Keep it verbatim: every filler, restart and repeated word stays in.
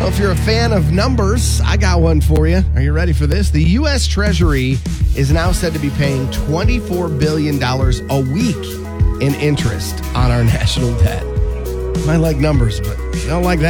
Well, if you're a fan of numbers, I got one for you. Are you ready for this? The U S. Treasury is now said to be paying twenty-four billion dollars a week in interest on our national debt. I like numbers, but I don't like that.